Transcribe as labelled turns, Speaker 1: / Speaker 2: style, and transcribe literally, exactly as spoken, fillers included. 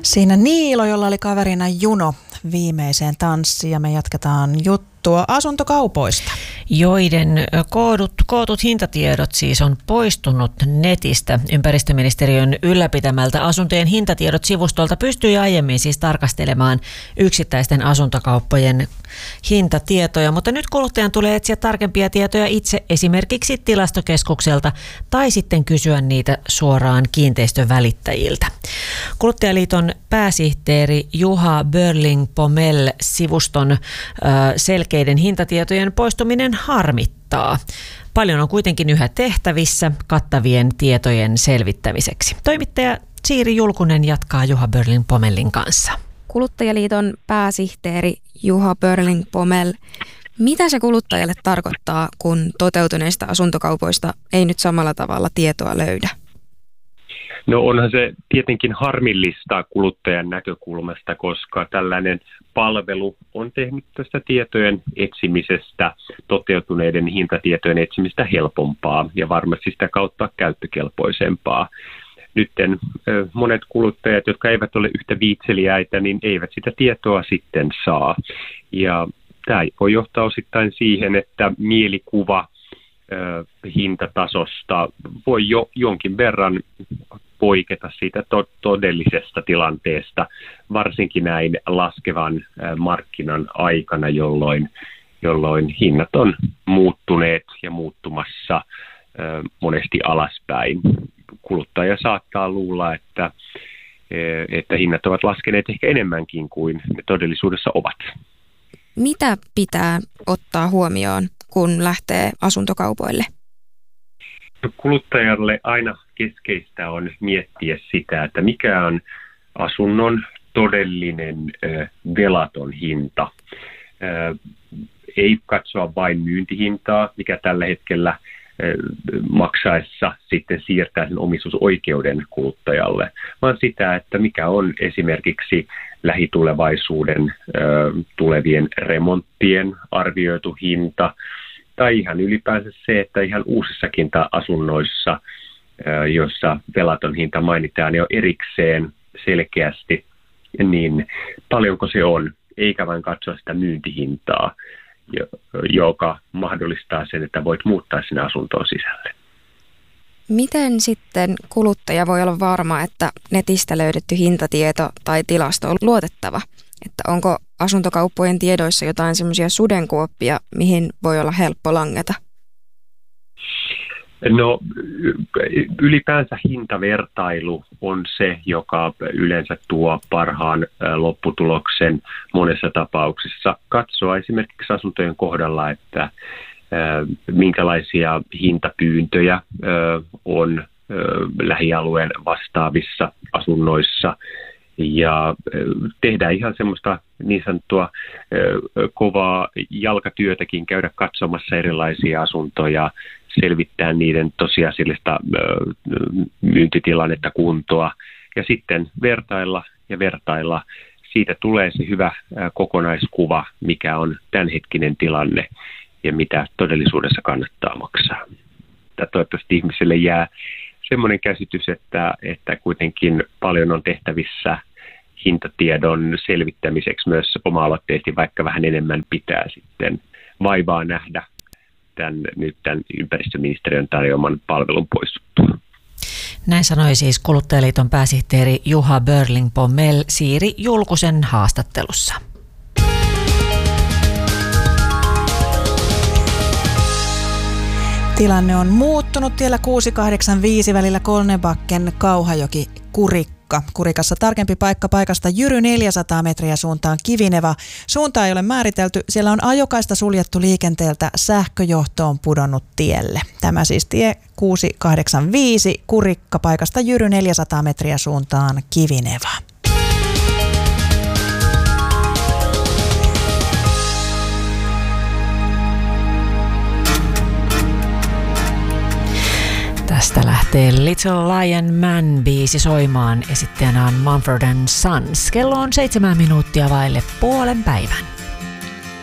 Speaker 1: Siinä Niilo, jolla oli kaverina Juno viimeiseen tanssiin, ja me jatketaan juttua asuntokaupoista.
Speaker 2: Joiden koodut, kootut hintatiedot siis on poistunut netistä. Ympäristöministeriön ylläpitämältä asuntojen hintatiedot sivustolta pystyi aiemmin siis tarkastelemaan yksittäisten asuntokauppojen hintatietoja, mutta nyt kuluttajan tulee etsiä tarkempia tietoja itse esimerkiksi Tilastokeskukselta tai sitten kysyä niitä suoraan kiinteistön välittäjiltä. Kuluttajaliiton pääsihteeri Juha Börling-Pomell sivuston ö, selkeiden hintatietojen poistuminen harmittaa. Paljon on kuitenkin yhä tehtävissä kattavien tietojen selvittämiseksi. Toimittaja Siiri Julkunen jatkaa Juha Börling-Pomellin kanssa.
Speaker 3: Kuluttajaliiton pääsihteeri Juha Börling-Pomell, mitä se kuluttajalle tarkoittaa, kun toteutuneista asuntokaupoista ei nyt samalla tavalla tietoa löydä?
Speaker 4: No onhan se tietenkin harmillista kuluttajan näkökulmasta, koska tällainen palvelu on tehnyt tästä tietojen etsimisestä, toteutuneiden hintatietojen etsimistä helpompaa ja varmasti sitä kautta käyttökelpoisempaa. Nytten monet kuluttajat, jotka eivät ole yhtä viitseliäitä, niin eivät sitä tietoa sitten saa. Ja tämä voi johtaa osittain siihen, että mielikuva hintatasosta voi jo jonkin verran poiketa siitä to- todellisesta tilanteesta, varsinkin näin laskevan markkinan aikana, jolloin, jolloin hinnat on muuttuneet ja muuttumassa monesti alaspäin. Kuluttaja saattaa luulla, että, että hinnat ovat laskeneet ehkä enemmänkin kuin ne todellisuudessa ovat.
Speaker 3: Mitä pitää ottaa huomioon, kun lähtee asuntokaupoille?
Speaker 4: Kuluttajalle aina keskeistä on miettiä sitä, että mikä on asunnon todellinen ö, velaton hinta. Ö, ei katsoa vain myyntihintaa, mikä tällä hetkellä ö, maksaessa sitten siirtää sen omistusoikeuden kuluttajalle, vaan sitä, että mikä on esimerkiksi lähitulevaisuuden ö, tulevien remonttien arvioitu hinta, tai ihan ylipäänsä se, että ihan uusissakin asunnoissa, joissa velaton hinta mainitaan jo erikseen selkeästi, niin paljonko se on, eikä vain katsoa sitä myyntihintaa, joka mahdollistaa sen, että voit muuttaa sinne asuntoon sisälle.
Speaker 3: Miten sitten kuluttaja voi olla varma, että netistä löydetty hintatieto tai tilasto on luotettava? Että onko asuntokauppojen tiedoissa jotain semmoisia sudenkuoppia, mihin voi olla helppo langeta?
Speaker 4: No ylipäänsä hintavertailu on se, joka yleensä tuo parhaan lopputuloksen monessa tapauksessa. Katsoa esimerkiksi asuntojen kohdalla, että minkälaisia hintapyyntöjä on lähialueen vastaavissa asunnoissa. Ja tehdään ihan semmoista niin sanottua kovaa jalkatyötäkin, käydä katsomassa erilaisia asuntoja, selvittää niiden tosiasiallista myyntitilannetta, kuntoa ja sitten vertailla ja vertailla. Siitä tulee se hyvä kokonaiskuva, mikä on tämänhetkinen tilanne ja mitä todellisuudessa kannattaa maksaa. Tämä toivottavasti ihmiselle jää semmoinen käsitys, että, että kuitenkin paljon on tehtävissä hintatiedon selvittämiseksi myös oma-aloitteisesti, vaikka vähän enemmän pitää sitten vaivaa nähdä tämän, nyt tämän ympäristöministeriön tarjoaman palvelun poistuttua.
Speaker 2: Näin sanoi siis Kuluttajaliiton pääsihteeri Juha Börling-Pomell Siiri Julkusen haastattelussa.
Speaker 1: Tilanne on muuttunut tiellä kuusi kahdeksan viisi välillä Kolnebacken Kauhajoki Kurikka. Kurikassa tarkempi paikka paikasta Jyry neljäsataa metriä suuntaan Kivineva. Suuntaa ei ole määritelty. Siellä on ajokaista suljettu liikenteeltä. Sähköjohto on pudonnut tielle. Tämä siis tie kuusi kahdeksan viisi Kurikka paikasta Jyry neljäsataa metriä suuntaan Kivineva.
Speaker 2: Tästä lähtee Little Lion Man-biisi soimaan. Esittäjänä on Mumford and Sons. Kello on seitsemän minuuttia vaille puolen päivän.